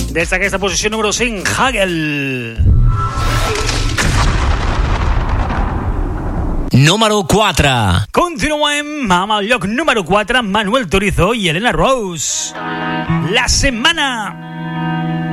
Des d'aquesta posició número 5, Hagel. Número 4. Continuem amb el lloc número 4, Manuel Turizo i Elena Rose. La setmana.